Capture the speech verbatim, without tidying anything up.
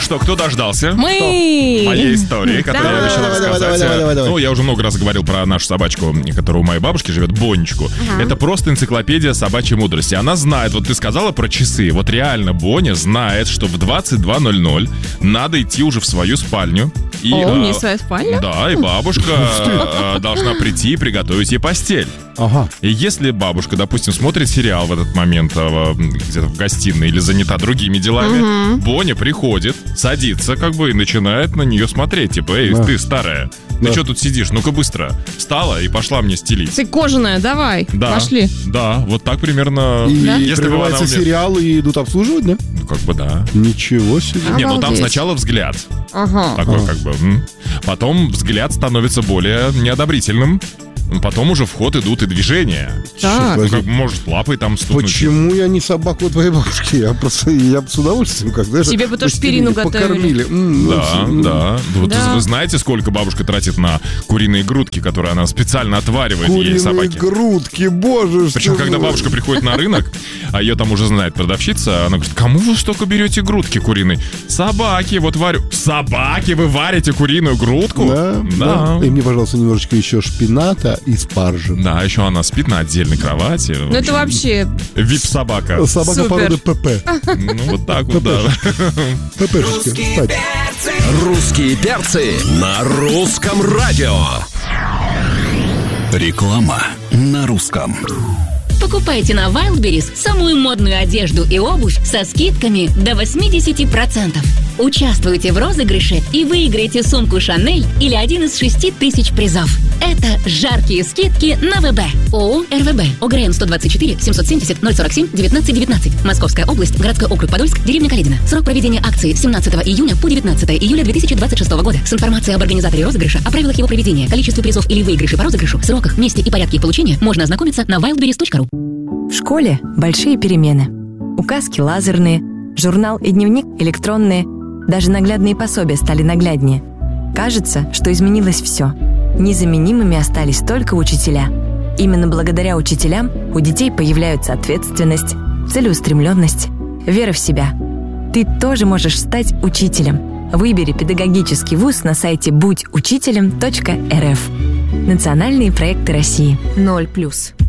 что, кто дождался? Мы! Моей истории, которую Да. я обещал Давай, давай, рассказать. давай, давай, давай. Ну, я уже много раз говорил про нашу собачку, которая у моей бабушки живет, Бонечку. Ага. Это просто энциклопедия собачьей мудрости. Она знает, вот ты сказала про часы. Вот реально Боня знает, что в двадцать два ноль ноль надо идти уже в свою спальню. И, О, у нее э, своя спальня? Да, и бабушка э, должна прийти и приготовить ей постель. Ага. И если бабушка, допустим, смотрит сериал в этот момент э, где-то в гостиной или занята другими делами, Угу. Боня приходит, садится как бы и начинает на нее смотреть. Типа, эй, Да. ты старая, ты Да. что тут сидишь? Ну-ка быстро. Встала и пошла мне стелить. Ты кожаная, давай, Да, пошли. да, вот так примерно. И Да? Если бы она прерывается умеет. сериал и идут обслуживать, да? Ну, как бы да. Ничего себе. А. Не, ну там Обалдеть. сначала взгляд. Ага. Такой Ага. как бы. м. Потом взгляд становится более неодобрительным. Потом уже в ход идут и движения. Так. Ну, как бы, может, лапой там стукнуть. Почему я не собаку твоей бабушки? Я просто, я бы с удовольствием, как знаешь, Тебе бы тоже постелили, перину готовили. покормили. М, ну, Да, м, да. Вот Да. вы знаете, сколько бабушка тратит на куриные грудки, которые она специально отваривает ей Куриные собаке? грудки, боже, Причем, что когда вы. бабушка приходит на рынок, а ее там уже знает продавщица, она говорит, кому вы столько берете грудки куриной? Собаки, вот варю. Собаки, вы варите куриную грудку? Да, Да. да. И мне, пожалуйста, немножечко еще шпината и спаржи. Да, еще она спит на отдельной кровати. Ну это вообще... Вип-собака. Собака Супер. породы ПП. Ну, вот так вот, да. ППшечки, кстати. Русские перцы на русском радио. Реклама на русском. Покупайте на Wildberries самую модную одежду и обувь со скидками до восемьдесят процентов. Участвуйте в розыгрыше и выиграйте сумку Шанель или один из шести тысяч призов. Это жаркие скидки на ВБ. ООО РВБ. ОГРН сто двадцать четыре семьсот семьдесят ноль сорок семь девятнадцать девятнадцать. Московская область, городской округ Подольск, деревня Каледино. Срок проведения акции семнадцатого июня по девятнадцатого июля две тысячи двадцать шестого года. С информацией об организаторе розыгрыша, о правилах его проведения, количестве призов или выигрыше по розыгрышу, сроках, месте и порядке их получения можно ознакомиться на wildberries точка ру. В школе большие перемены. Указки лазерные, журнал и дневник электронные, даже наглядные пособия стали нагляднее. Кажется, что изменилось все. Незаменимыми остались только учителя. Именно благодаря учителям у детей появляются ответственность, целеустремленность, вера в себя. Ты тоже можешь стать учителем. Выбери педагогический вуз на сайте будь учителем точка эр эф. Национальные проекты России. ноль плюс.